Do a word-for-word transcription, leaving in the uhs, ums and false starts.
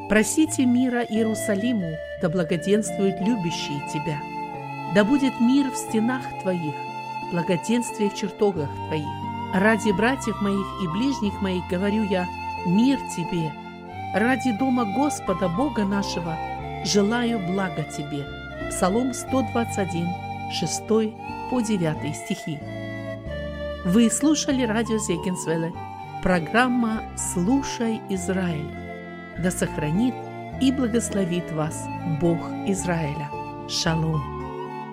Просите мира Иерусалиму, да благоденствуют любящие тебя. Да будет мир в стенах твоих, благоденствие в чертогах твоих. Ради братьев моих и ближних моих говорю я: мир тебе. Ради дома Господа Бога нашего желаю блага тебе. Псалом сто двадцать один, шестой по девятый стихи. Вы слушали радио Зегенсвелле, программа «Слушай, Израиль». Да сохранит и благословит вас Бог Израиля. Шалом.